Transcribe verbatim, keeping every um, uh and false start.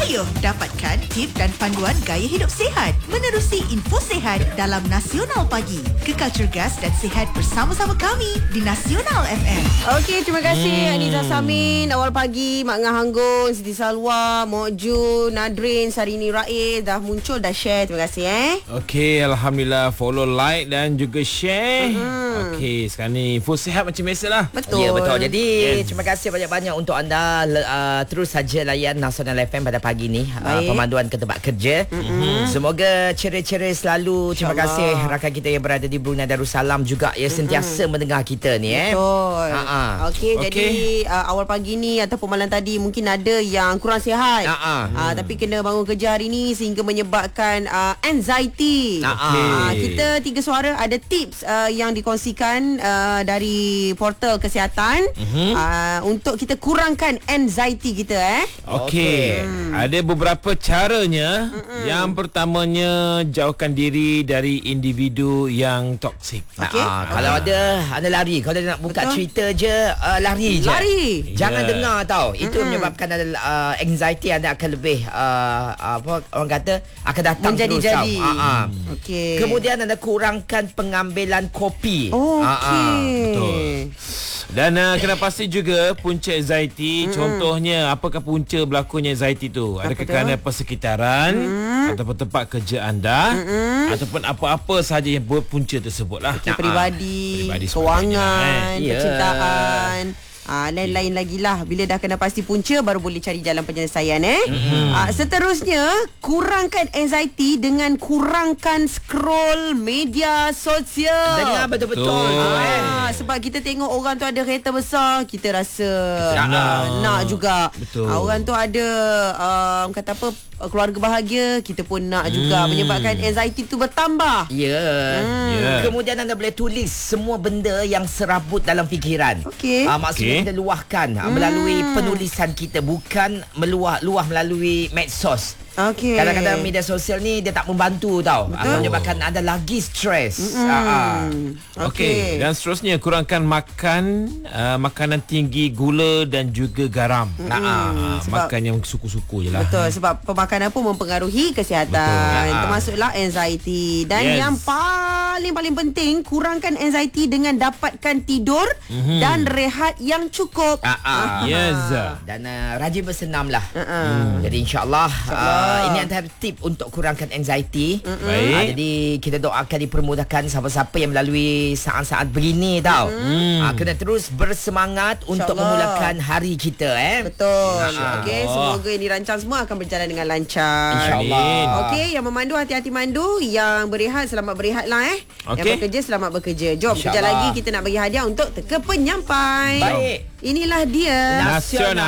Ayuh dapatkan tip dan panduan gaya hidup sihat menerusi info sihat dalam Nasional Pagi. Kekal cergas dan sihat bersama-sama kami di Nasional F M. Okey, terima kasih hmm. Aniza Samin, Awal Pagi, Mak Ngah Hanggun, Siti Salwa, Mok Ju, Nadrin, Sarini Rais dah muncul, dah share. Terima kasih eh. Okey, alhamdulillah, follow, like dan juga share. Hmm. Okey, sekarang ni info sihat macam biasalah. Betul. Ya, betul. Jadi yes. terima kasih banyak-banyak untuk anda uh, terus saja layan Nasional F M pada pagi ni, uh, pemanduan ke tempat kerja. Mm-hmm. Semoga ceria-ceria selalu. Terima kasih rakan kita yang berada di Brunei Darussalam juga ya, sentiasa mm-hmm. mendengar kita ni eh. Betul. Ha-ha. Okey, Okay. jadi uh, awal pagi ni ataupun malam tadi mungkin ada yang kurang sihat. Ha-ha. Uh, tapi kena bangun kerja hari ni sehingga menyebabkan uh, anxiety. Okay. Uh, kita tiga suara ada tips uh, yang dikongsikan uh, dari portal kesihatan mm-hmm. uh, untuk kita kurangkan anxiety kita eh. Okey, hmm. ada beberapa caranya. Mm-mm. Yang pertamanya, jauhkan diri dari individu yang toksik. Okey. Ha, kalau ada anda lari. Kalau nak buka Betul. cerita je, uh, lari je. Lari. Jangan Yeah. dengar tau. Itu Mm-mm. menyebabkan anda uh, anxiety anda akan lebih uh, apa orang kata akan datang Menjadi-jadi. terus tau. Ha, ha. Okey. Kemudian anda kurangkan pengambilan kopi. Oh, Ha, ha. okey. Betul. Dan uh, kena pasti juga punca anxiety. Mm-hmm. Contohnya, apakah punca berlakunya anxiety tu? Adakah kerana persekitaran, mm-hmm. ataupun tempat kerja anda, mm-hmm. ataupun apa-apa sahaja yang berpunca tersebut lah. Okay, peribadi, Peribadi kewangan, eh. percintaan. Ah, lain-lain lagi lah. Bila dah kena pasti punca, baru boleh cari jalan penyelesaian eh. Mm-hmm. Ah, seterusnya, kurangkan anxiety dengan kurangkan scroll media sosial. Dengar betul-betul. Betul. Ah, sebab kita tengok orang tu ada kereta besar, kita rasa Kita nak. uh, nak juga. Betul. Ah, orang tu ada uh, kata apa, keluarga bahagia, kita pun nak hmm. juga, menyebabkan anxiety tu bertambah. Ya. Hmm. Ya. Kemudian anda boleh tulis semua benda yang serabut dalam fikiran. Okey. Ah, maksudnya Okey. kita luahkan hmm. melalui penulisan kita, bukan meluah-luah melalui medsos. Okey. Kadang-kadang media sosial ni dia tak membantu tau. Akan menyebabkan anda lagi stres. Hmm. Ah, Okey. Okey. Dan seterusnya, kurangkan makan uh, makanan tinggi gula dan juga garam. ah. Uh, sebab- makan yang suku-suku je lah. Betul, sebab pemakanan pun mempengaruhi kesihatan. Betul. Termasuklah anxiety. Dan Yes. yang paling-paling penting, kurangkan anxiety dengan dapatkan tidur mm-hmm. dan rehat yang cukup. Ah, ah. Yes. Dan uh, rajin bersenam lah. Uh-uh. Jadi insyaAllah InsyaAllah. uh, ini antara tip untuk kurangkan anxiety. Baik. Uh, jadi kita doakan dipermudahkan siapa-siapa yang melalui saat-saat begini tau. Mm. Uh, kena terus bersemangat untuk InsyaAllah. memulakan hari kita eh. Betul. Ah. Okey, semoga yang dirancang semua akan berjalan dengan lancar. InsyaAllah. Okey, yang memandu hati-hati mandu, yang berehat selamat berehatlah eh. Yang Okey. bekerja selamat bekerja. Jom, kejap InsyaAllah. lagi kita nak bagi hadiah untuk teka penyampai. Baik. Inilah dia. Nasional.